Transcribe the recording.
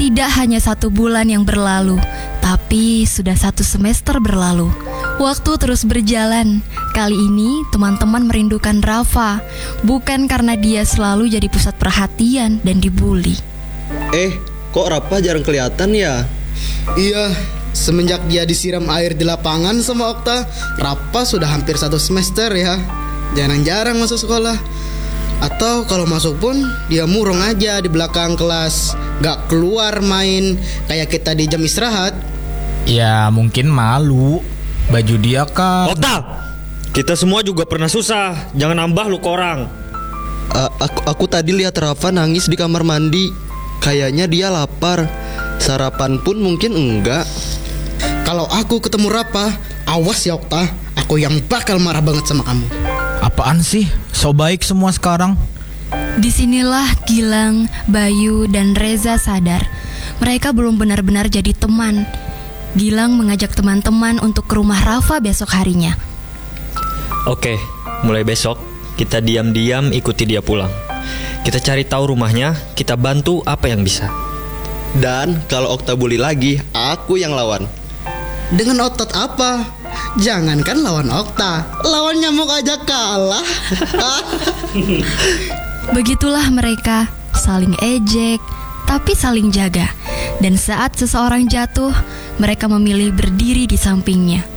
Tidak hanya 1 bulan yang berlalu, tapi sudah 1 semester berlalu. Waktu terus berjalan. Kali ini teman-teman merindukan Rafa, bukan karena dia selalu jadi pusat perhatian dan dibully. Kok Rafa jarang kelihatan ya? Iya, semenjak dia disiram air di lapangan sama Okta, Rafa sudah hampir 1 semester ya. Jarang-jarang masuk sekolah. Atau kalau masuk pun dia murung aja di belakang kelas, gak keluar main kayak kita di jam istirahat. Ya mungkin malu. Baju dia kan. Okta, kita semua juga pernah susah. Jangan nambah lu ke orang. Aku tadi lihat Rafa nangis di kamar mandi. Kayaknya dia lapar. Sarapan pun mungkin enggak. Kalau aku ketemu Rafa, awas ya Okta, aku yang bakal marah banget sama kamu. Apaan sih? So baik semua sekarang. Disinilah Gilang, Bayu, dan Reza sadar mereka belum benar-benar jadi teman. Gilang mengajak teman-teman untuk ke rumah Rafa besok harinya. Oke, mulai besok kita diam-diam ikuti dia pulang. Kita cari tahu rumahnya, kita bantu apa yang bisa. Dan kalau Okta bully lagi, aku yang lawan. Dengan otot apa? Jangankan lawan Okta, lawan nyamuk aja kalah. Begitulah mereka, saling ejek, tapi saling jaga. Dan saat seseorang jatuh, mereka memilih berdiri di sampingnya.